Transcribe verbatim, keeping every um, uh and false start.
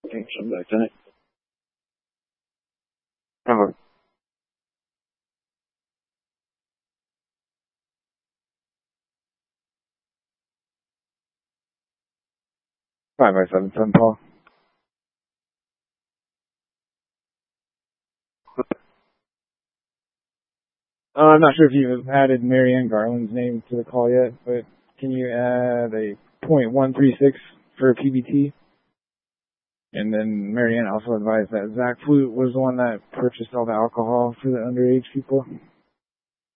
Okay, so I'm back tonight. Never. Five by seven, seven, Paul. Uh, I'm not sure if you've added Marianne Garland's name to the call yet, but can you add a point one three six for P B T? And then Marianne also advised that Zach Flute was the one that purchased all the alcohol for the underage people.